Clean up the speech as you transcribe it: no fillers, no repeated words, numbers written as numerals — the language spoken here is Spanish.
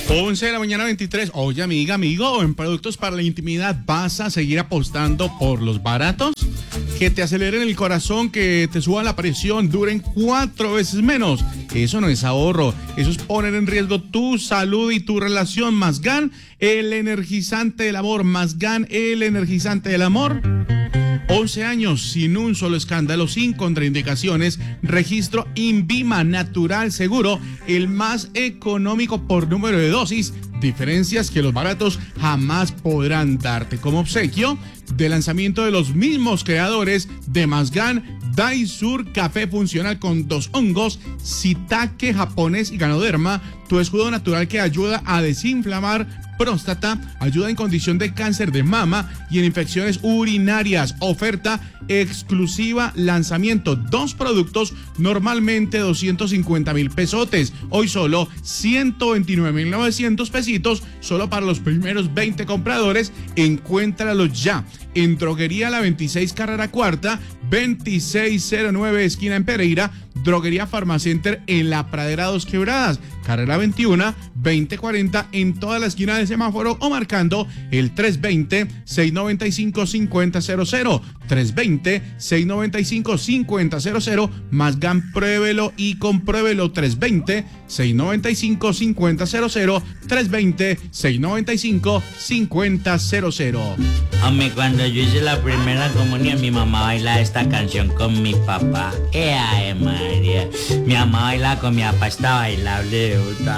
11 de la mañana 23. Oye, amiga, amigo, en productos para la intimidad, ¿vas a seguir apostando por los baratos? Que te aceleren el corazón, que te suban la presión, duren 4 veces menos. Eso no es ahorro, eso es poner en riesgo tu salud y tu relación. Masgan, el energizante del amor. Masgan, el energizante del amor. 11 años sin un solo escándalo, sin contraindicaciones, registro INVIMA, natural, seguro, el más económico por número de dosis, diferencias que los baratos jamás podrán darte. Como obsequio de lanzamiento de los mismos creadores de Masgan, Daisur Café funcional con 2 hongos, Shiitake japonés y Ganoderma, tu escudo natural que ayuda a desinflamar próstata, ayuda en condición de cáncer de mama y en infecciones urinarias. Oferta exclusiva, lanzamiento, 2 productos, normalmente 250,000 pesotes, hoy solo 129,900 pesitos, solo para los primeros 20 compradores. Encuéntralos ya en Droguería La 26 Carrera Cuarta, 2609 esquina en Pereira, Droguería Farmacenter en La Pradera 2 Quebradas, Carrera 21, 2040 en toda la esquina del semáforo o marcando el 320-695-5000, 320-695-5000, Masgan, pruébelo y compruébelo, 320-695-5000, 320-695-5000. Hombre, cuando yo hice la primera comunión, mi mamá bailaba esta canción con mi papá. ¡Ea, María! Mi mamá bailaba con mi papá, está bailable de puta.